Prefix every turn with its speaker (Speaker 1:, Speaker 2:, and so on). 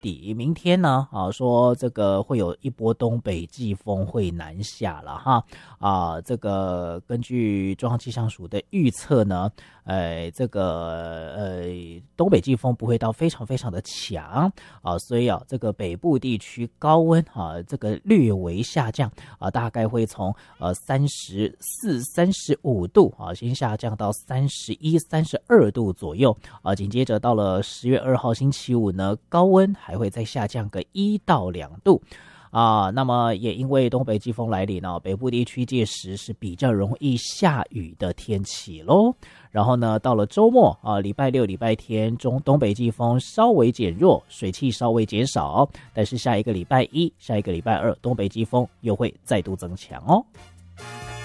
Speaker 1: 底，明天呢说这个会有一波东北季风会南下了哈这个根据中央气象署的预测呢，这个东北季风不会到非常非常的强所以这个北部地区高温这个略微下降大概会从34、35度先下降到31、32度左右紧接着到了10月2号星期五呢，高温还会再下降个1到2度那么也因为东北季风来临北部地区届时是比较容易下雨的天气咯。然后呢，到了周末礼拜六、礼拜天东北季风稍微减弱，水汽稍微减少，但是下一个礼拜一、下一个礼拜二，东北季风又会再度增强哦。